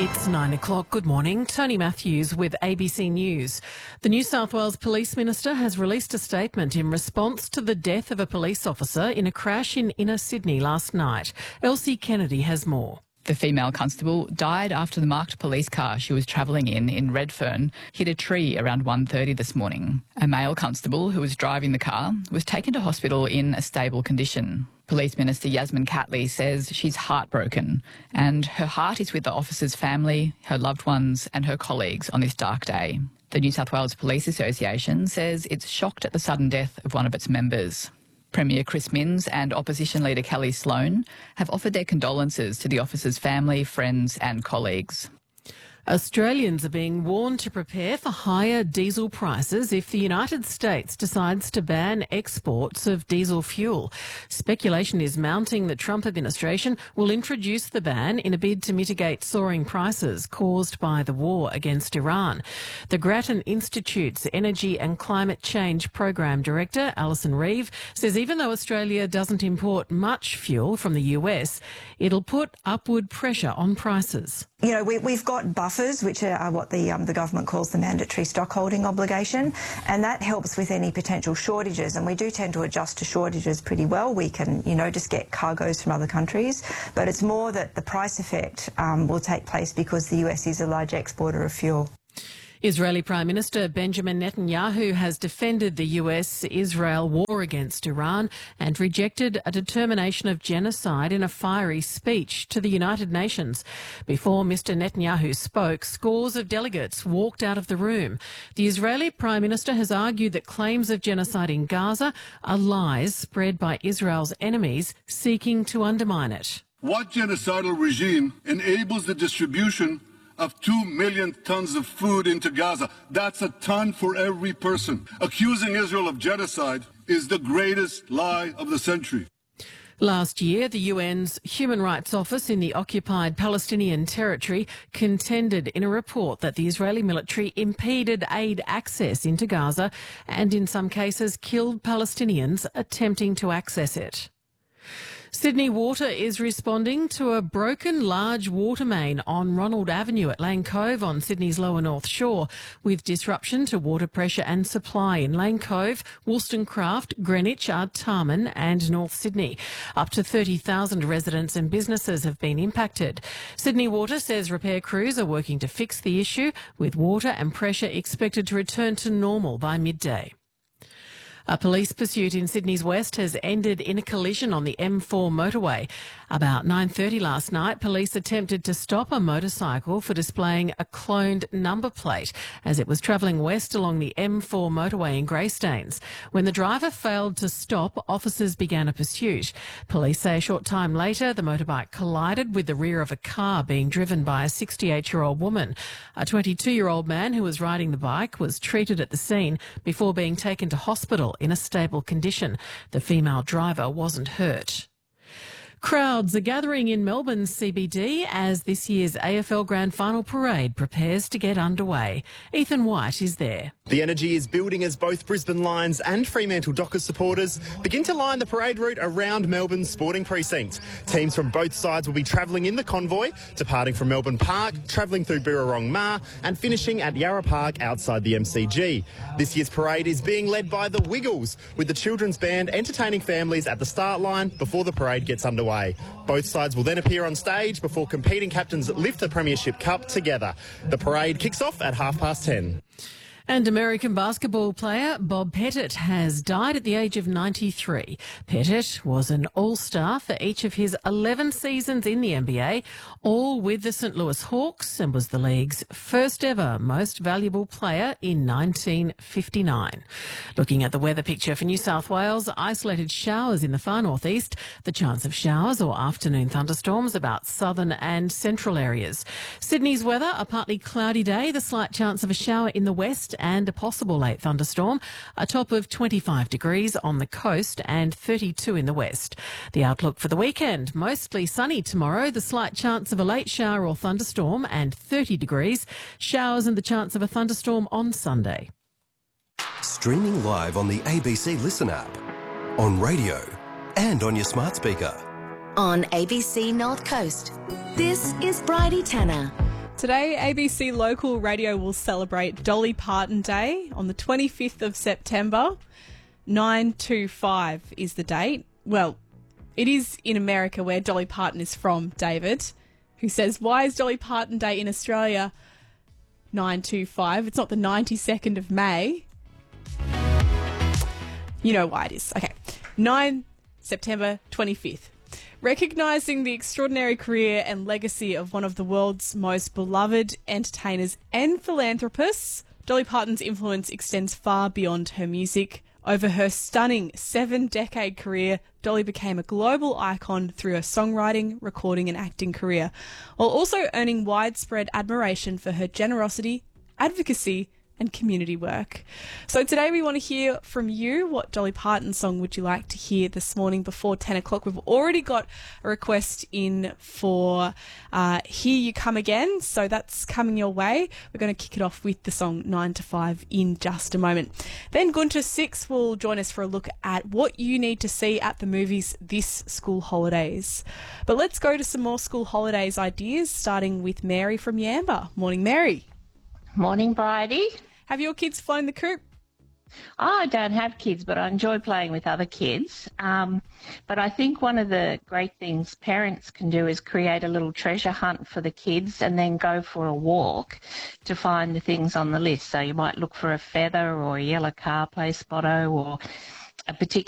It's 9 o'clock. Good morning. Tony Matthews with ABC News. The New South Wales Police Minister has released a statement in response to the death of a police officer in a crash in inner Sydney last night. Elsie Kennedy has more. The female constable died after the marked police car she was travelling in Redfern hit a tree around 1:30 this morning. A male constable who was driving the car was taken to hospital in a stable condition. Police Minister Yasmin Catley says she's heartbroken and her heart is with the officer's family, her loved ones and her colleagues on this dark day. The New South Wales Police Association says it's shocked at the sudden death of one of its members. Premier Chris Minns and Opposition Leader Kelly Sloan have offered their condolences to the officer's family, friends and colleagues. Australians are being warned to prepare for higher diesel prices if the United States decides to ban exports of diesel fuel. Speculation is mounting the Trump administration will introduce the ban in a bid to mitigate soaring prices caused by the war against Iran. The Grattan Institute's Energy and Climate Change Program Director, Alison Reeve, says even though Australia doesn't import much fuel from the US, it'll put upward pressure on prices. You know, we've got buffers, which are what the government calls the mandatory stockholding obligation, and that helps with any potential shortages. And we do tend to adjust to shortages pretty well. We can, just get cargoes from other countries. But it's more that the price effect will take place because the US is a large exporter of fuel. Israeli Prime Minister Benjamin Netanyahu has defended the US-Israel war against Iran and rejected a determination of genocide in a fiery speech to the United Nations. Before Mr Netanyahu spoke, scores of delegates walked out of the room. The Israeli Prime Minister has argued that claims of genocide in Gaza are lies spread by Israel's enemies seeking to undermine it. What genocidal regime enables the distribution of 2 million tons of food into Gaza? That's a ton for every person. Accusing Israel of genocide is the greatest lie of the century. Last year, the UN's Human Rights Office in the occupied Palestinian territory contended in a report that the Israeli military impeded aid access into Gaza and in some cases killed Palestinians attempting to access it. Sydney Water is responding to a broken large water main on Ronald Avenue at Lane Cove on Sydney's lower North Shore, with disruption to water pressure and supply in Lane Cove, Wollstonecraft, Greenwich, Artarmon and North Sydney. Up to 30,000 residents and businesses have been impacted. Sydney Water says repair crews are working to fix the issue, with water and pressure expected to return to normal by midday. A police pursuit in Sydney's west has ended in a collision on the M4 motorway. About 9:30 last night, police attempted to stop a motorcycle for displaying a cloned number plate as it was travelling west along the M4 motorway in Greystanes. When the driver failed to stop, officers began a pursuit. Police say a short time later, the motorbike collided with the rear of a car being driven by a 68-year-old woman. A 22-year-old man who was riding the bike was treated at the scene before being taken to hospital in a stable condition. The female driver wasn't hurt. Crowds are gathering in Melbourne's CBD as this year's AFL Grand Final parade prepares to get underway. Ethan White is there. The energy is building as both Brisbane Lions and Fremantle Dockers supporters begin to line the parade route around Melbourne's sporting precinct. Teams from both sides will be travelling in the convoy, departing from Melbourne Park, travelling through Birrarong Ma and finishing at Yarra Park outside the MCG. This year's parade is being led by the Wiggles, with the children's band entertaining families at the start line before the parade gets underway. Both sides will then appear on stage before competing captains lift the Premiership Cup together. The parade kicks off at 10:30. And American basketball player Bob Pettit has died at the age of 93. Pettit was an all-star for each of his 11 seasons in the NBA, all with the St. Louis Hawks, and was the league's first ever most valuable player in 1959. Looking at the weather picture for New South Wales, isolated showers in the far northeast, the chance of showers or afternoon thunderstorms about southern and central areas. Sydney's weather, a partly cloudy day, the slight chance of a shower in the west and a possible late thunderstorm, a top of 25 degrees on the coast and 32 in the west. The outlook for the weekend, mostly sunny tomorrow, the slight chance of a late shower or thunderstorm and 30 degrees, showers and the chance of a thunderstorm on Sunday. Streaming live on the ABC Listen app, on radio and on your smart speaker. On ABC North Coast, this is Bridie Tanner. Today, ABC Local Radio will celebrate Dolly Parton Day on the 25th of September. 9/25 is the date. Well, it is in America where Dolly Parton is from, David, who says, why is Dolly Parton Day in Australia 9/25? It's not the 92nd of May. You know why it is. Okay. 9 September 25th. Recognising the extraordinary career and legacy of one of the world's most beloved entertainers and philanthropists, Dolly Parton's influence extends far beyond her music. Over her stunning 7-decade career, Dolly became a global icon through her songwriting, recording and acting career, while also earning widespread admiration for her generosity, advocacy and community work. So today we want to hear from you. What Dolly Parton song would you like to hear this morning before 10 o'clock? We've already got a request in for Here You Come Again, so that's coming your way. We're going to kick it off with the song 9 to 5 in just a moment. Then Gunter Six will join us for a look at what you need to see at the movies this school holidays. But let's go to some more school holidays ideas, starting with Mary from Yamba. Morning, Mary. Morning, Bridie. Have your kids flown the coop? I don't have kids, but I enjoy playing with other kids. But I think one of the great things parents can do is create a little treasure hunt for the kids and then go for a walk to find the things on the list. So you might look for a feather or a yellow car play spotto or a particular